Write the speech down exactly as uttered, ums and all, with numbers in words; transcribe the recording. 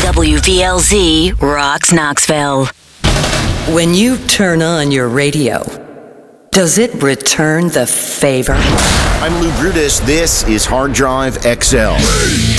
W V L Z rocks Knoxville. When you turn on your radio, does it return the favor? I'm Lou Brutus. This is Hard Drive X L.